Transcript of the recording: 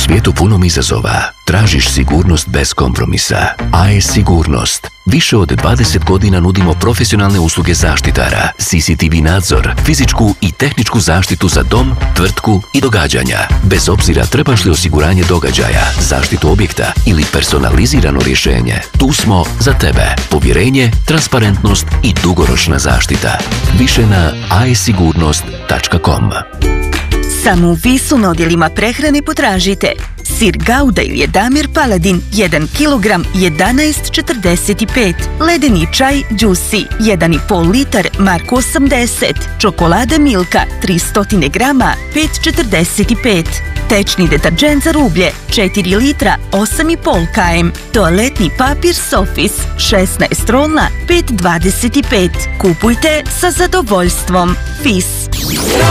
svijetu punom izazova, tražiš sigurnost bez kompromisa. AES Sigurnost. Više od 20 godina nudimo profesionalne usluge zaštitara, CCTV nadzor, fizičku i tehničku zaštitu za dom, tvrtku i događanja. Bez obzira trebaš li osiguranje događaja, zaštitu objekta ili personalizirano rješenje, tu smo za tebe. Povjerenje, transparentnost i dugoročna zaštita. Više na aesigurnost.com. Samo u Visu na odjelima prehrane potražite sir Gouda ili Damir Paladin 1 kg 11,45, ledeni čaj Juicy 1,5 litar Marko 80, čokolada Milka 300 grama 5,45, tečni deterdžent za rublje 4 litra 8,5 km, toaletni papir Sofis 16 rolna 5,25. Kupujte sa zadovoljstvom. Vis.